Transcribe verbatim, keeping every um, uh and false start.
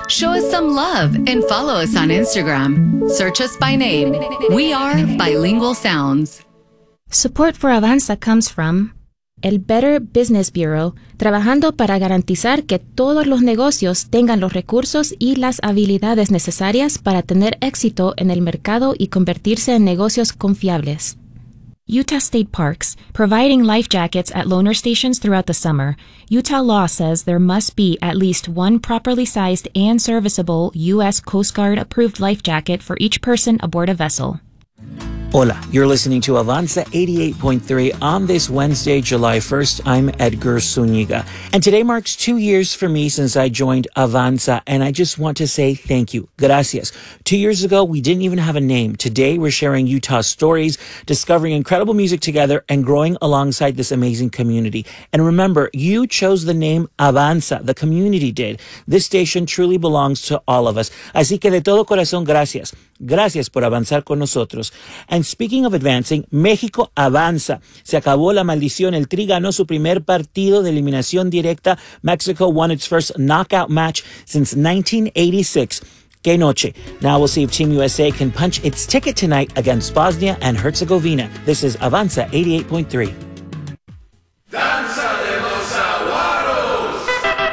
Show us some love and follow us on Instagram. Search us by name. We are Bilingual Sounds. Support for Avanza comes from el Better Business Bureau, trabajando para garantizar que todos los negocios tengan los recursos y las habilidades necesarias para tener éxito en el mercado y convertirse en negocios confiables. Utah State Parks, providing life jackets at loaner stations throughout the summer. Utah law says there must be at least one properly sized and serviceable U S Coast Guard approved life jacket for each person aboard a vessel. Hola, you're listening to Avanza eighty-eight point three on this Wednesday, July first. I'm Edgar Zuniga. And today marks two years for me since I joined Avanza, and I just want to say thank you. Gracias. Two years ago, we didn't even have a name. Today, we're sharing Utah stories, discovering incredible music together, and growing alongside this amazing community. And remember, you chose the name Avanza. The community did. This station truly belongs to all of us. Así que de todo corazón, gracias. Gracias por avanzar con nosotros. And speaking of advancing, México avanza. Se acabó la maldición. El Tri ganó su primer partido de eliminación directa. Mexico won its first knockout match since nineteen eighty-six. Que noche. Now we'll see if Team U S A can punch its ticket tonight against Bosnia and Herzegovina. This is Avanza eighty-eight point three.